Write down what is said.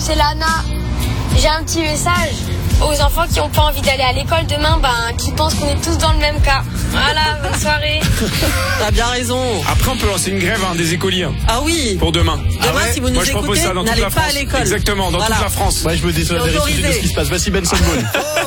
c'est Lana. J'ai un petit message aux enfants qui n'ont pas envie d'aller à l'école demain, qui pensent qu'on est tous dans le même cas. Voilà, bonne soirée. T'as bien raison. Après, on peut lancer une grève des écoliers. Ah oui. Pour demain. Demain, si vous nous Moi, je propose écoutez, ça dans toute n'allez la pas France. à l'école. Exactement, dans toute la France. Ouais, je me désolidarise de ce qui se passe. Voici Ben Solboul.